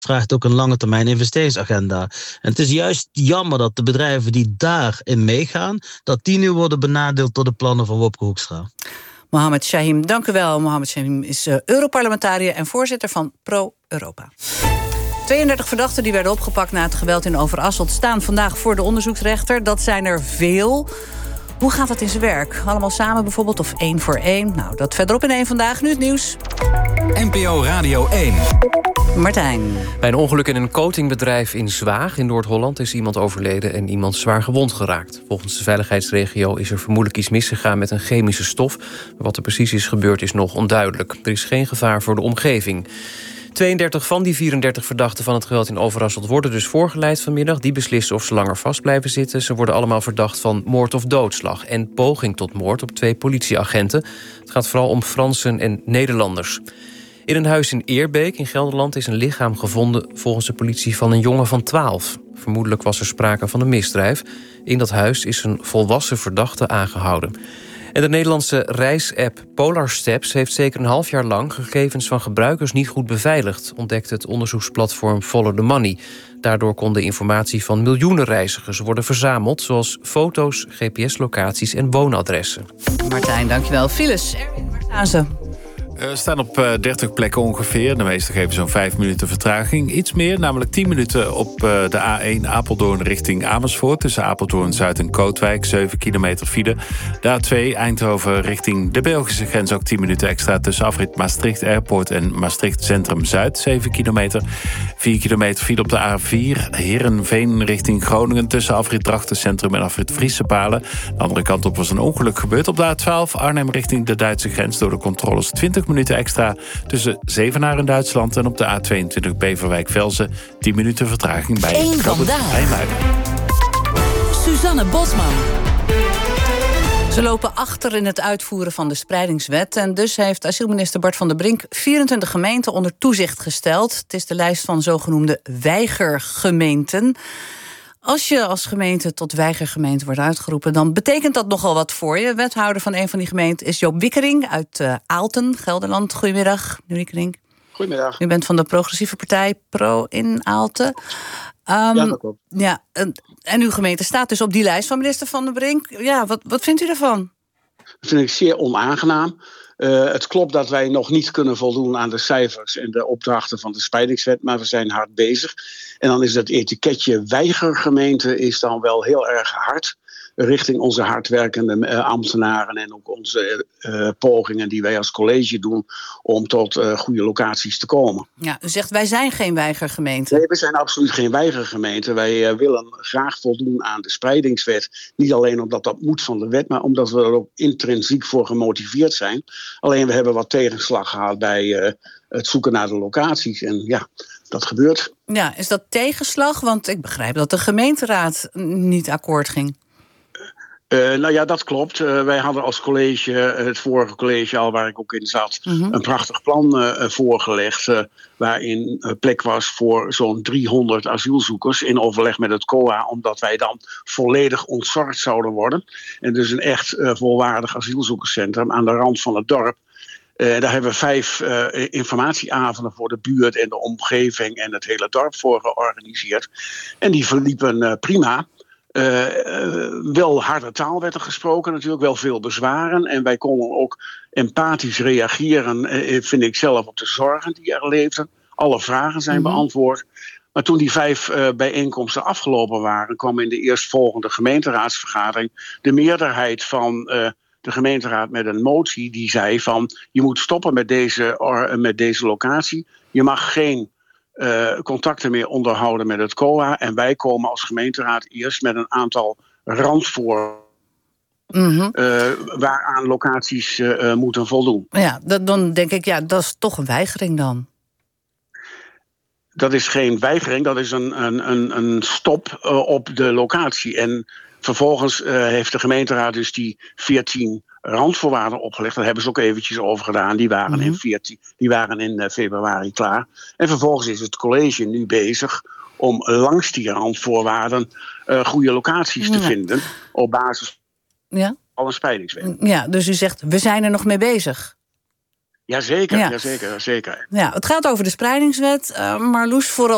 vraagt ook een lange termijn investeringsagenda. En het is juist jammer dat de bedrijven die daarin meegaan, dat die nu worden benadeeld door de plannen van Wopke Hoekstra. Mohammed Shahim, dank u wel. Mohammed Shahim is Europarlementariër en voorzitter van Pro-Europa. 32 verdachten die werden opgepakt na het geweld in Overasselt staan vandaag voor de onderzoeksrechter. Dat zijn er veel. Hoe gaat dat in zijn werk? Allemaal samen bijvoorbeeld of 1 voor 1? Nou, dat verderop in 1 vandaag. Nu het nieuws. NPO Radio 1. Martijn. Bij een ongeluk in een coatingbedrijf in Zwaag in Noord-Holland is iemand overleden en iemand zwaar gewond geraakt. Volgens de veiligheidsregio is er vermoedelijk iets misgegaan met een chemische stof. Maar wat er precies is gebeurd is nog onduidelijk. Er is geen gevaar voor de omgeving. 32 van die 34 verdachten van het geweld in Overasselt worden dus voorgeleid vanmiddag. Die beslissen of ze langer vast blijven zitten. Ze worden allemaal verdacht van moord of doodslag en poging tot moord op 2 politieagenten. Het gaat vooral om Fransen en Nederlanders. In een huis in Eerbeek in Gelderland is een lichaam gevonden volgens de politie van een jongen van 12. Vermoedelijk was er sprake van een misdrijf. In dat huis is een volwassen verdachte aangehouden. En de Nederlandse reisapp Polar Steps heeft zeker een half jaar lang gegevens van gebruikers niet goed beveiligd, ontdekt het onderzoeksplatform Follow the Money. Daardoor kon de informatie van miljoenen reizigers worden verzameld, zoals foto's, GPS-locaties en woonadressen. Martijn, dankjewel. Files, waar staan ze? Staan op 30 plekken ongeveer. De meeste geven zo'n 5 minuten vertraging. Iets meer, namelijk 10 minuten op de A1 Apeldoorn richting Amersfoort. Tussen Apeldoorn-Zuid en Kootwijk, 7 kilometer file. De A2 Eindhoven richting de Belgische grens ook 10 minuten extra. Tussen afrit Maastricht Airport en Maastricht Centrum Zuid, 7 kilometer. 4 kilometer file op de A4 Heerenveen richting Groningen. Tussen afrit Drachtencentrum en afrit Friesepalen. De andere kant op was een ongeluk gebeurd. Op de A12 Arnhem richting de Duitse grens door de controles 20 minuten extra tussen Zevenaar in Duitsland en op de A22 Beverwijk-Velzen 10 minuten vertraging bij Eén vandaag. Suzanne Bosman. Ze lopen achter in het uitvoeren van de spreidingswet. En dus heeft asielminister Bart van der Brink 24 gemeenten onder toezicht gesteld. Het is de lijst van zogenoemde weigergemeenten. Als je als gemeente tot weigergemeente wordt uitgeroepen, dan betekent dat nogal wat voor je. Wethouder van een van die gemeenten is Joop Wikkering uit Aalten, Gelderland. Goedemiddag, meneer Wikkering. Goedemiddag. U bent van de progressieve partij Pro in Aalten. Ja, dat klopt. Ja, en uw gemeente staat dus op die lijst van minister Van der Brink. Ja, wat vindt u daarvan? Dat vind ik zeer onaangenaam. Het klopt dat wij nog niet kunnen voldoen aan de cijfers en de opdrachten van de spreidingswet, maar we zijn hard bezig. En dan is dat etiketje weigergemeente is dan wel heel erg hard richting onze hardwerkende ambtenaren en ook onze pogingen die wij als college doen om tot goede locaties te komen. Ja, u zegt wij zijn geen weigergemeente. Nee, we zijn absoluut geen weigergemeente. Wij willen graag voldoen aan de spreidingswet. Niet alleen omdat dat moet van de wet, maar omdat we er ook intrinsiek voor gemotiveerd zijn. Alleen we hebben wat tegenslag gehad bij het zoeken naar de locaties. En ja, dat gebeurt. Ja, is dat tegenslag? Want ik begrijp dat de gemeenteraad niet akkoord ging. Nou ja, dat klopt. Wij hadden als college, het vorige college al waar ik ook in zat, een prachtig plan voorgelegd. Waarin plek was voor zo'n 300 asielzoekers in overleg met het COA. Omdat wij dan volledig ontzorgd zouden worden. En dus een echt volwaardig asielzoekerscentrum aan de rand van het dorp. Daar hebben we 5 informatieavonden voor de buurt en de omgeving en het hele dorp voor georganiseerd. En die verliepen prima. Wel harde taal werd er gesproken natuurlijk, wel veel bezwaren. En wij konden ook empathisch reageren, vind ik zelf, op de zorgen die er leefden. Alle vragen zijn beantwoord. Maar toen die 5 bijeenkomsten afgelopen waren, kwam in de eerstvolgende gemeenteraadsvergadering de meerderheid van de gemeenteraad met een motie die zei van je moet stoppen met deze locatie. Je mag geen contacten meer onderhouden met het COA. En wij komen als gemeenteraad eerst met een aantal randvoorwaarden waaraan locaties moeten voldoen. Ja, dan denk ik, ja, dat is toch een weigering dan. Dat is geen weigering, dat is een stop op de locatie. En vervolgens heeft de gemeenteraad dus die 14 randvoorwaarden opgelegd. Daar hebben ze ook eventjes over gedaan. Die waren in februari klaar. En vervolgens is het college nu bezig om langs die randvoorwaarden goede locaties te vinden op basis van een spreidingswet. Ja, dus u zegt, we zijn er nog mee bezig. Jazeker. Ja, het gaat over de spreidingswet. Marloes, vooral